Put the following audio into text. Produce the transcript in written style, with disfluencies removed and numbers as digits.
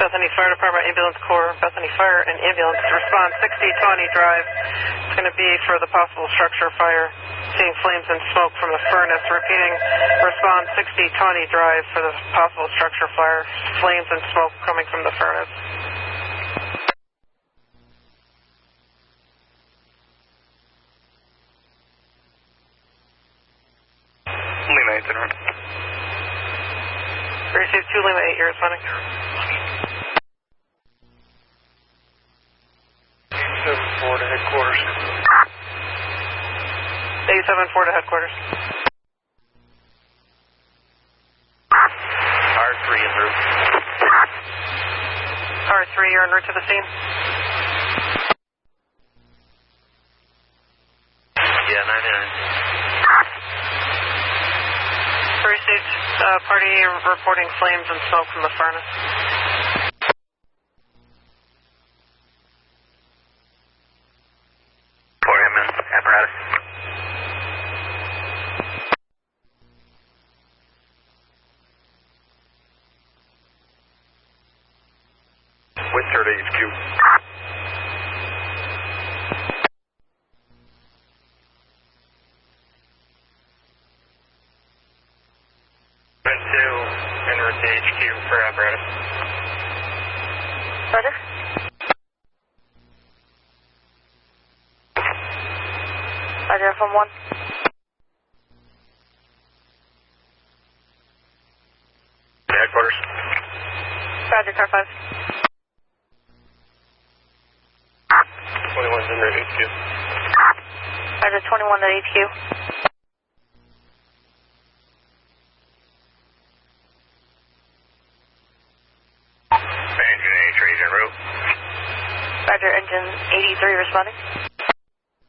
Bethany Fire Department, Ambulance Corps, Bethany Fire and Ambulance, respond 60 Tawny Drive. It's going to be for the possible structure fire. Seeing flames and smoke from the furnace. Repeating, respond 60 Tawny Drive for the possible structure fire. Flames and smoke coming from the furnace. Lima 8, turn around. Received 2 Lima 8, you're responding. 874 to headquarters. 874 to headquarters. R3 en route. R3, you're en route to the scene. Yeah, 99. Received party reporting flames and smoke from the furnace. For him in apparatus. Winter to HQ. En route to HQ for apparatus. Roger. Roger, from 1. Headquarters. Roger, car 5. 21's en route HQ. Roger, 21 to HQ. Engine 83's en route. Roger, engine 83 responding.